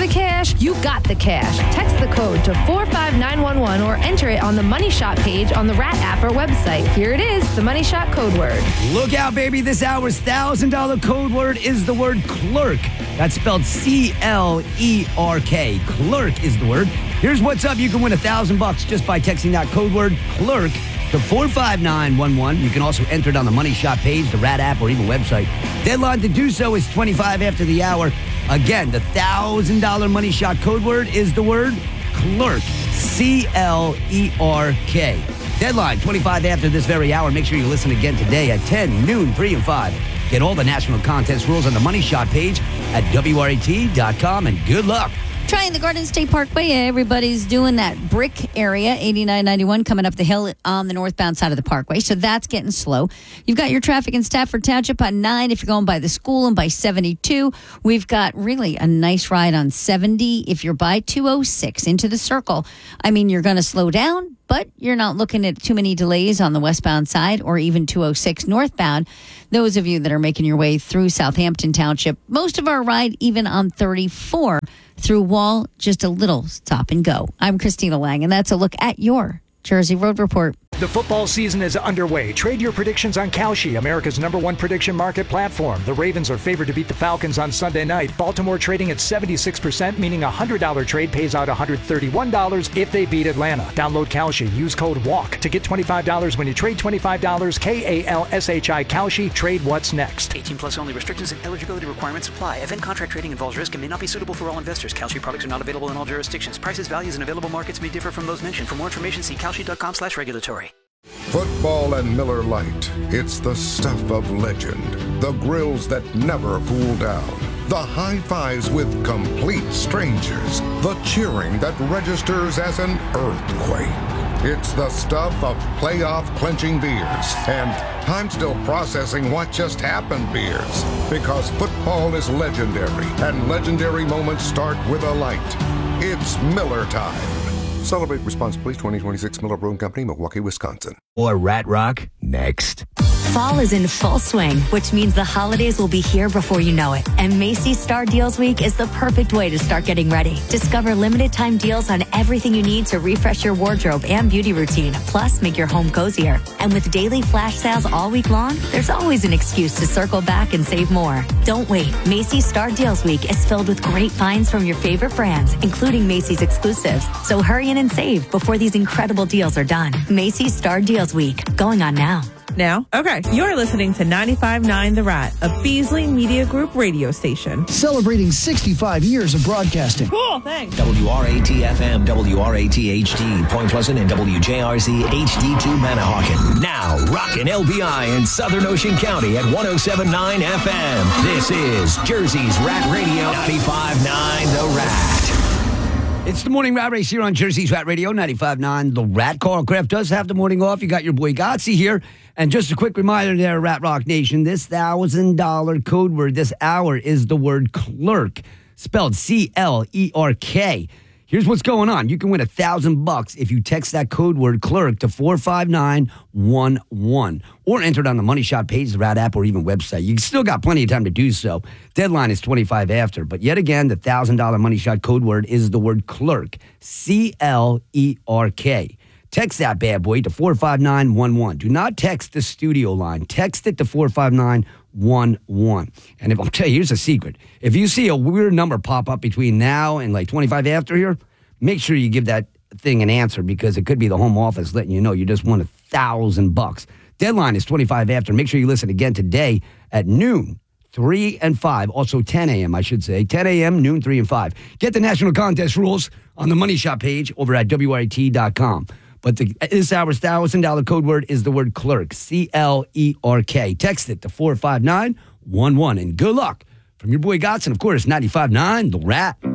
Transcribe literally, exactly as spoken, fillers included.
the cash? You got the cash. Text the code to four five nine one one or enter it on the Money Shot page on the Rat app or website. Here it is, the Money Shot code word. Look out, baby. This hour's one thousand dollars code word is the word clerk. That's spelled C L E R K. Clerk is the word. Here's what's up. You can win one thousand bucks just by texting that code word clerk to four five nine one one. You can also enter it on the Money Shot page, the Rat app, or even website. Deadline to do so is twenty-five after the hour. Again, the one thousand dollars Money Shot code word is the word clerk. C L E R K. Deadline twenty-five after this very hour. Make sure you listen again today at ten, noon, three, and five. Get all the national contest rules on the Money Shot page at W R A T dot com, and good luck. Trying the Garden State Parkway, everybody's doing that brick area, eighty-nine ninety-one, coming up the hill on the northbound side of the parkway. So that's getting slow. You've got your traffic in Stafford Township on nine if you're going by the school, and by seventy-two. We've got really a nice ride on seventy if you're by two oh six into the circle. I mean, you're going to slow down, but you're not looking at too many delays on the westbound side or even two oh six northbound. Those of you that are making your way through Southampton Township, most of our ride even on thirty-four through Wall, just a little stop and go. I'm Christina Lang, and that's a look at your Jersey Road Report. The football season is underway. Trade your predictions on Kalshi, America's number one prediction market platform. The Ravens are favored to beat the Falcons on Sunday night. Baltimore trading at seventy-six percent, meaning a one hundred dollars trade pays out one hundred thirty-one dollars if they beat Atlanta. Download Kalshi. Use code WALK to get twenty-five dollars when you trade twenty-five dollars. K A L S H I Kalshi. Trade what's next. eighteen plus only. Restrictions and eligibility requirements apply. Event contract trading involves risk and may not be suitable for all investors. Kalshi products are not available in all jurisdictions. Prices, values, and available markets may differ from those mentioned. For more information, see kalshi.com slash regulatory. Football and Miller Lite. It's the stuff of legend. The grills that never cool down. The high fives with complete strangers. The cheering that registers as an earthquake. It's the stuff of playoff clinching beers. And I'm still processing what just happened beers. Because football is legendary. And legendary moments start with a light. It's Miller time. Celebrate responsibly. twenty twenty-six Miller Brewing Company, Milwaukee, Wisconsin. Or Rat Rock next. Fall is in full swing, which means the holidays will be here before you know it. And Macy's Star Deals Week is the perfect way to start getting ready. Discover limited time deals on everything you need to refresh your wardrobe and beauty routine, plus make your home cozier. And with daily flash sales all week long, there's always an excuse to circle back and save more. Don't wait. Macy's Star Deals Week is filled with great finds from your favorite brands, including Macy's exclusives. So hurry in and save before these incredible deals are done. Macy's Star Deals Week, going on now. Now? Okay. You're listening to ninety-five point nine The Rat, a Beasley Media Group radio station. Celebrating sixty-five years of broadcasting. Cool, thanks. W R A T F M, W R A T H D, Point Pleasant, and W J R Z H D two Manahawkin. Now, rockin' L B I in Southern Ocean County at one oh seven point nine F M. This is Jersey's Rat Radio, ninety-five point nine The Rat. It's the morning rat race here on Jersey's Rat Radio, ninety-five point nine The Rat. Carl Kraft does have the morning off. You got your boy Gotzi here. And just a quick reminder there, Rat Rock Nation, this one thousand dollars code word this hour is the word clerk, spelled C L E R K. Here's what's going on. You can win a thousand bucks if you text that code word clerk to four five nine one one or enter it on the Money Shot page, the Rat app, or even website. You still got plenty of time to do so. Deadline is twenty-five after. But yet again, the one thousand dollars Money Shot code word is the word clerk, C L E R K. Text that bad boy to four five nine one one. Do not text the studio line. Text it to four five nine one one. And if I'll tell you, here's a secret. If you see a weird number pop up between now and like twenty-five after here, make sure you give that thing an answer, because it could be the home office letting you know you just won a thousand bucks. Deadline is twenty-five after. Make sure you listen again today at noon, three and five. Also ten a.m., I should say. ten a.m., noon, three and five. Get the national contest rules on the Money Shot page over at W R A T dot com. But the, this hour's one thousand dollars code word is the word clerk, C L E R K. Text it to four five nine one one. And good luck from your boy Gotts, and of course, ninety-five point nine The Rat.